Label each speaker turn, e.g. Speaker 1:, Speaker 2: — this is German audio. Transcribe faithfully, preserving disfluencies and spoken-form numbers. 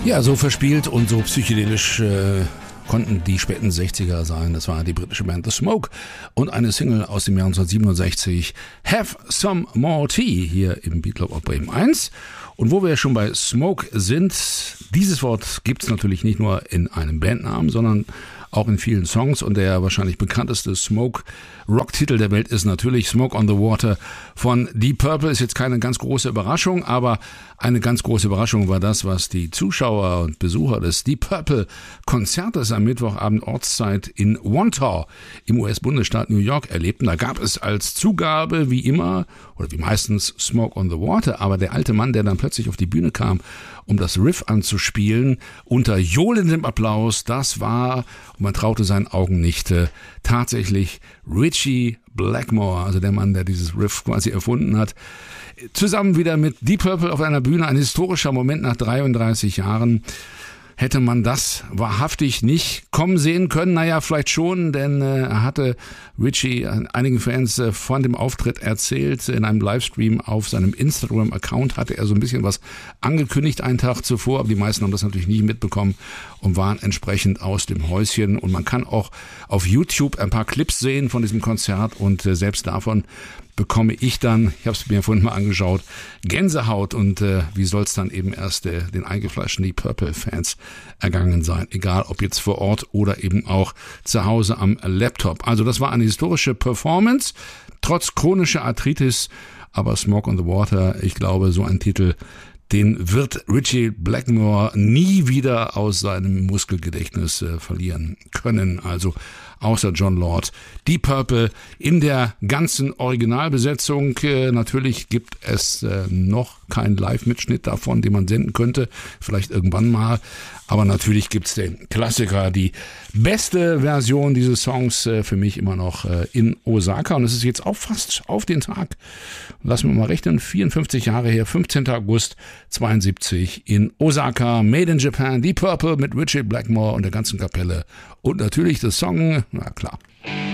Speaker 1: Ja, so verspielt und so psychedelisch äh, konnten die späten sechziger sein. Das war die britische Band The Smoke und eine Single aus dem Jahr neunzehnhundertsiebenundsechzig, Have Some More Tea, hier im Beat Club auf Bremen eins. Und wo wir schon bei Smoke sind, dieses Wort gibt es natürlich nicht nur in einem Bandnamen, sondern auch in vielen Songs, und der wahrscheinlich bekannteste Smoke-Rock-Titel der Welt ist natürlich Smoke on the Water von Deep Purple. Ist jetzt keine ganz große Überraschung, aber eine ganz große Überraschung war das, was die Zuschauer und Besucher des Deep Purple Konzertes am Mittwochabend Ortszeit in Wantagh im U S-Bundesstaat New York erlebten. Da gab es als Zugabe wie immer oder wie meistens Smoke on the Water, aber der alte Mann, der dann plötzlich auf die Bühne kam, um das Riff anzuspielen, unter johlendem Applaus, das war, und man traute seinen Augen nicht, äh, tatsächlich Ritchie Blackmore, also der Mann, der dieses Riff quasi erfunden hat. Zusammen wieder mit Deep Purple auf einer Bühne, ein historischer Moment nach dreiunddreißig Jahren. Hätte man das wahrhaftig nicht kommen sehen können? Naja, vielleicht schon, denn äh, er hatte Ritchie einigen Fans äh, von dem Auftritt erzählt. In einem Livestream auf seinem Instagram-Account hatte er so ein bisschen was angekündigt einen Tag zuvor, aber die meisten haben das natürlich nicht mitbekommen und waren entsprechend aus dem Häuschen. Und man kann auch auf YouTube ein paar Clips sehen von diesem Konzert, und äh, selbst davon bekomme ich dann, ich habe es mir vorhin mal angeschaut, Gänsehaut, und äh, wie soll es dann eben erst äh, den eingefleischten Deep Purple-Fans ergangen sein, egal ob jetzt vor Ort oder eben auch zu Hause am Laptop. Also das war eine historische Performance, trotz chronischer Arthritis, aber Smoke on the Water, ich glaube, so ein Titel, den wird Ritchie Blackmore nie wieder aus seinem Muskelgedächtnis äh, verlieren können. Also außer John Lord. Deep Purple in der ganzen Originalbesetzung. Äh, natürlich gibt es äh, noch keinen Live-Mitschnitt davon, den man senden könnte. Vielleicht irgendwann mal. Aber natürlich gibt's den Klassiker, die beste Version dieses Songs äh, für mich immer noch äh, in Osaka. Und es ist jetzt auch fast auf den Tag, lassen wir mal rechnen, vierundfünfzig Jahre her, fünfzehnten August zweiundsiebzig in Osaka, Made in Japan, Deep Purple mit Ritchie Blackmore und der ganzen Kapelle. Und natürlich der Song, na klar.